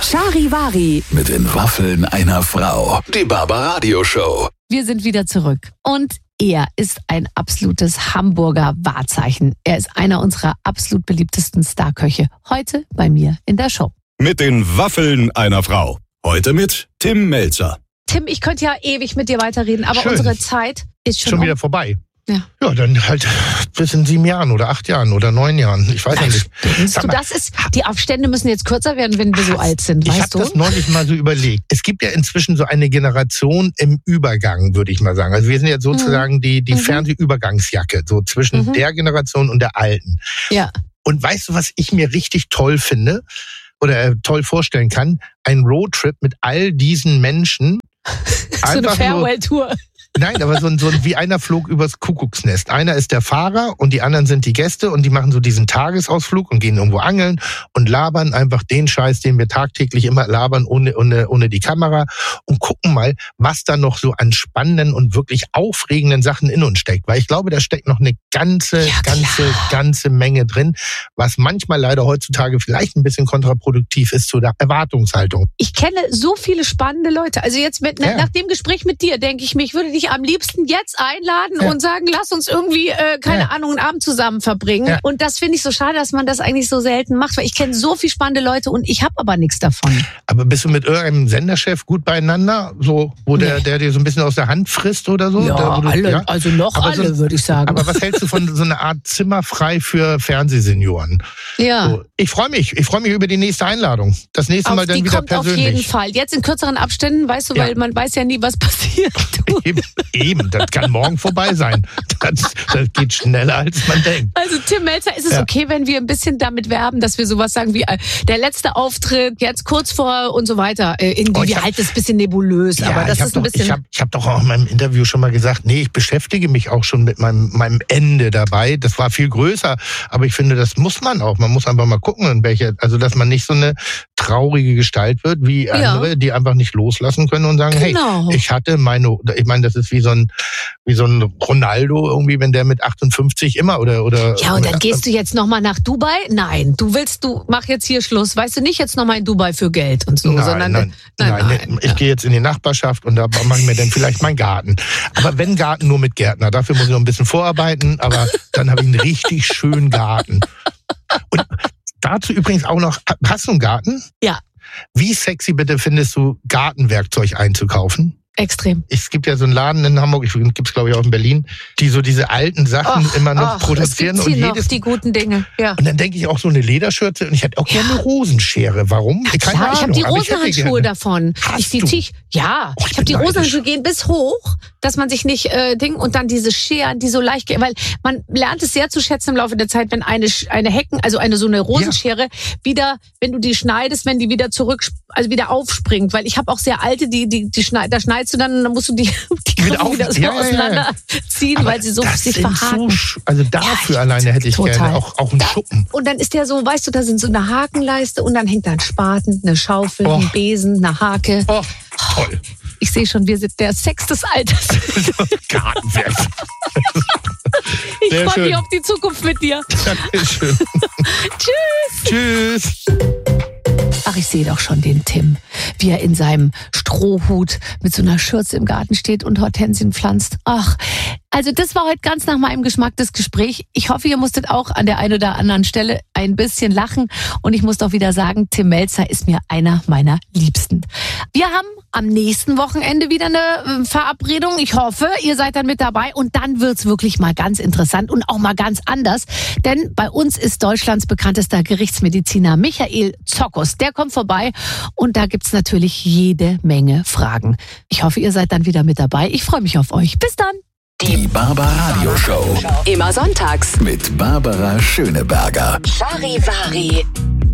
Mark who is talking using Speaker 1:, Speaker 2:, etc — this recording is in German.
Speaker 1: Charivari.
Speaker 2: Mit den Waffeln einer Frau. Die Barbaradio-Show.
Speaker 1: Wir sind wieder zurück. Und er ist ein absolutes Hamburger Wahrzeichen. Er ist einer unserer absolut beliebtesten Starköche. Heute bei mir in der Show.
Speaker 3: Mit den Waffeln einer Frau. Heute mit Tim Mälzer.
Speaker 1: Tim, ich könnte ja ewig mit dir weiterreden, aber
Speaker 4: Schön.
Speaker 1: unsere Zeit ist schon
Speaker 4: wieder vorbei.
Speaker 1: Ja.
Speaker 4: Ja, dann halt bis in 7 Jahren oder 8 Jahren oder 9 Jahren. Ich weiß nicht.
Speaker 1: Denkst du, die Abstände müssen jetzt kürzer werden, wenn wir so alt sind,
Speaker 4: Ich
Speaker 1: weißt
Speaker 4: habe
Speaker 1: du?
Speaker 4: das neulich mal so überlegt. Es gibt ja inzwischen so eine Generation im Übergang, würde ich mal sagen. Also wir sind jetzt sozusagen die Fernsehübergangsjacke, so zwischen der Generation und der alten.
Speaker 1: Ja.
Speaker 4: Und weißt du, was ich mir richtig toll finde oder toll vorstellen kann? Ein Roadtrip mit all diesen Menschen.
Speaker 1: So eine Farewell-Tour.
Speaker 4: Nein, aber so ein wie einer flog übers Kuckucksnest. Einer ist der Fahrer und die anderen sind die Gäste und die machen so diesen Tagesausflug und gehen irgendwo angeln und labern einfach den Scheiß, den wir tagtäglich immer labern, ohne die Kamera und gucken mal, was da noch so an spannenden und wirklich aufregenden Sachen in uns steckt. Weil ich glaube, da steckt noch eine ganze Menge drin, was manchmal leider heutzutage vielleicht ein bisschen kontraproduktiv ist zu der Erwartungshaltung.
Speaker 1: Ich kenne so viele spannende Leute. Also jetzt nach dem Gespräch mit dir denke ich mir, ich würde dich am liebsten jetzt einladen und sagen, lass uns irgendwie, keine Ahnung, einen Abend zusammen verbringen. Ja. Und das finde ich so schade, dass man das eigentlich so selten macht, weil ich kenne so viele spannende Leute und ich habe aber nichts davon. Aber
Speaker 4: bist du mit irgendeinem Senderchef gut beieinander? So, wo der dir so ein bisschen aus der Hand frisst oder so?
Speaker 1: Ja, also noch alle, würde ich sagen.
Speaker 4: Aber was hältst du von so einer Art Zimmer frei für Fernsehsenioren?
Speaker 1: Ja.
Speaker 4: So, ich freue mich über die nächste Einladung. Das nächste Mal dann wieder persönlich.
Speaker 1: Auf jeden Fall. Jetzt in kürzeren Abständen, weißt du, weil man weiß ja nie, was passiert.
Speaker 4: Eben, das kann morgen vorbei sein. Das geht schneller, als man denkt.
Speaker 1: Also Tim Mälzer, ist es okay, wenn wir ein bisschen damit werben, dass wir sowas sagen wie der letzte Auftritt, jetzt kurz vor und so weiter. Irgendwie, wir halten es ein bisschen nebulös, aber das ist ein bisschen...
Speaker 4: Ich hab doch auch in meinem Interview schon mal gesagt, nee, ich beschäftige mich auch schon mit meinem Ende dabei. Das war viel größer, aber ich finde, das muss man auch. Man muss einfach mal gucken, dass man nicht so eine traurige Gestalt wird, wie andere, die einfach nicht loslassen können und sagen, hey, ich hatte das ist wie so ein Ronaldo irgendwie, wenn der mit 58 immer oder
Speaker 1: ja, und dann gehst du jetzt nochmal nach Dubai? Nein, mach jetzt hier Schluss. Weißt du, nicht jetzt nochmal in Dubai für Geld und so,
Speaker 4: nein. Ich gehe jetzt in die Nachbarschaft und da mache ich mir dann vielleicht meinen Garten. Aber wenn Garten, nur mit Gärtner. Dafür muss ich noch ein bisschen vorarbeiten, aber dann habe ich einen richtig schönen Garten. Und dazu übrigens auch noch, hast du einen Garten?
Speaker 1: Ja.
Speaker 4: Wie sexy bitte findest du, Gartenwerkzeug einzukaufen?
Speaker 1: Extrem.
Speaker 4: Es gibt ja so einen Laden in Hamburg, gibt es glaube ich auch in Berlin, die so diese alten Sachen immer noch produzieren.
Speaker 1: Und noch die guten Dinge. Ja.
Speaker 4: Und dann denke ich auch so eine Lederschürze und ich hätte auch gerne eine Rosenschere. Warum?
Speaker 1: Ja, klar, ich habe die Rosenhandschuhe davon.
Speaker 4: Ich
Speaker 1: habe die Rosenhandschuhe gehen bis hoch, dass man sich nicht und dann diese Scheren, die so leicht gehen, weil man lernt es sehr zu schätzen im Laufe der Zeit, wenn eine so eine Rosenschere wieder, wenn du die schneidest, wenn die wieder wieder aufspringt, weil ich habe auch sehr alte, da schneidest du dann musst du die wieder so auseinanderziehen, weil sie so sich verhaken.
Speaker 4: Also dafür alleine hätte ich gerne auch einen Schuppen.
Speaker 1: Und dann ist der so, weißt du, da sind so eine Hakenleiste und dann hängt da ein Spaten, eine Schaufel, ein Besen, eine Hake.
Speaker 4: Oh, toll.
Speaker 1: Ich sehe schon, wir sind der Sex des Alters.
Speaker 4: Gartenwerk.
Speaker 1: Ich freue mich auf die Zukunft mit dir.
Speaker 4: Dankeschön. Tschüss.
Speaker 1: Ach, ich sehe doch schon den Tim, wie er in seinem Strohhut mit so einer Schürze im Garten steht und Hortensien pflanzt. Ach, also das war heute ganz nach meinem Geschmack, das Gespräch. Ich hoffe, ihr musstet auch an der einen oder anderen Stelle ein bisschen lachen. Und ich muss doch wieder sagen, Tim Mälzer ist mir einer meiner Liebsten. Wir haben am nächsten Wochenende wieder eine Verabredung. Ich hoffe, ihr seid dann mit dabei. Und dann wird's wirklich mal ganz interessant und auch mal ganz anders. Denn bei uns ist Deutschlands bekanntester Gerichtsmediziner Michael Zokos. Der kommt vorbei und da gibt's natürlich jede Menge Fragen. Ich hoffe, ihr seid dann wieder mit dabei. Ich freue mich auf euch. Bis dann.
Speaker 2: Die Barbaradio-Show.
Speaker 5: Immer sonntags
Speaker 2: Mit Barbara Schöneberger.
Speaker 5: Charivari.